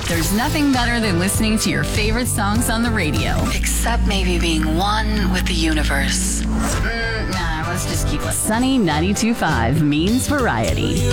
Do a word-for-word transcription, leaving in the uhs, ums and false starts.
There's nothing better than listening to your favorite songs on the radio. Except maybe being one with the universe. Mm, nah, let's just keep it. Sunny ninety-two point five means variety.